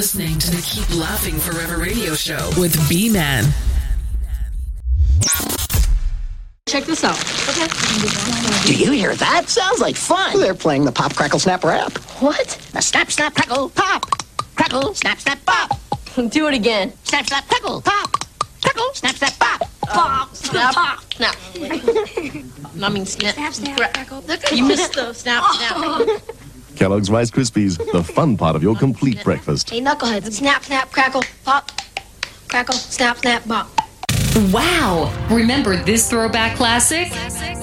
Listening to the Keep Laughing Forever radio show with B-Man. Check this out. Okay. Do you hear that? Sounds like fun. They're playing the Pop, Crackle, Snap rap. What? The snap, snap, crackle, pop. Crackle, snap, snap, pop. Do it again. Snap, snap, crackle, pop. Crackle, snap, snap, pop. Pop, snap, snap. I mean, snap, crackle. You missed the snap, snap. Kellogg's Rice Krispies, the fun part of your complete breakfast. Hey, knuckleheads. Snap, snap, crackle, pop. Crackle, snap, snap, pop. Wow! Remember this throwback classic?